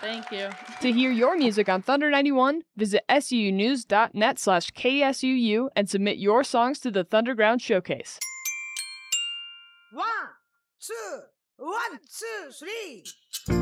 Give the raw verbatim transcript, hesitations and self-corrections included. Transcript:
Thank you. To hear your music on Thunder ninety-one, visit sunews.net slash KSUU and submit your songs to the Thunderground Showcase. One, two, one, two, three.